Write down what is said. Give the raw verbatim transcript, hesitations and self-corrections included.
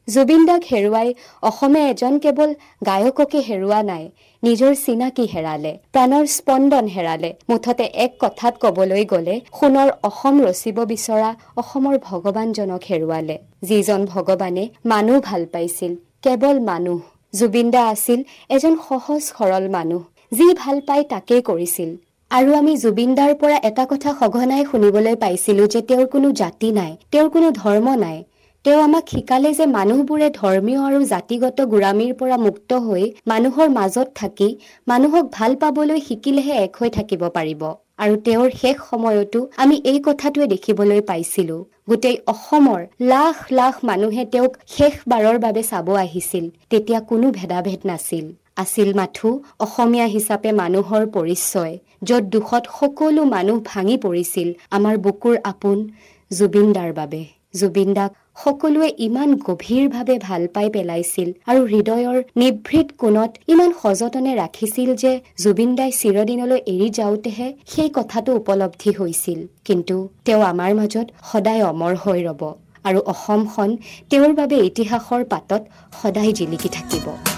জুবিন দাক হেৰুৱাই অসমে এজন কেৱল গায়ককে হেৰুৱা নাই, নিজৰ চিনাকি হেৰালে, প্ৰাণৰ স্পন্দন হেৰালে। মুঠতে এক কথাত কবলৈ গলে সোণৰ অসম ৰচিব বিচৰা অসমৰ ভগৱানজনক হেৰুৱালে, যিজন ভগৱানে মানুহ ভাল পাইছিল, কেৱল মানুহ। জুবিন দা আছিল এজন সহজ সৰল মানুহ, যি ভাল পাই তাকেই কৰিছিল। আৰু আমি জুবিন দাৰ পৰা এটা কথা সঘনাই শুনিবলৈ পাইছিলো যে তেওঁৰ কোনো জাতি নাই, তেওঁৰ কোনো ধৰ্ম নাই। তেওঁ আমাক শিকালে যে মানুহবোৰে ধৰ্মীয় আৰু জাতিগত গোড়ামীৰ পৰা মুক্ত হৈ মানুহৰ মাজত থাকি মানুহক ভাল পাবলৈ শিকিলেহে এক হৈ থাকিব পাৰিব। আৰু তেওঁৰ শেষ সময়তো আমি এই কথাটোৱে দেখিবলৈ পাইছিলো। গোটেই অসমৰ লাখ লাখ মানুহে তেওঁক শেষবাৰৰ বাবে চাব আহিছিল। তেতিয়া কোনো ভেদাভেদ নাছিল, আছিল মাথো অসমীয়া হিচাপে মানুহৰ পৰিচয়, য'ত দুখত সকলো মানুহ ভাঙি পৰিছিল আমাৰ বুকুৰ আপোন জুবিন দাৰ বাবে। জুবিন দাক সকলোৱে ইমান গভীৰভাৱে ভাল পাই পেলাইছিল আৰু হৃদয়ৰ নিভৃত কোণত ইমান সযতনে ৰাখিছিল যে জুবিন দাই চিৰদিনলৈ এৰি যাওঁতেহে সেই কথাটো উপলব্ধি হৈছিল। কিন্তু তেওঁ আমাৰ মাজত সদায় অমৰ হৈ ৰব আৰু অসমখন তেওঁৰ বাবে ইতিহাসৰ পাতত সদায় জিলিকি থাকিব।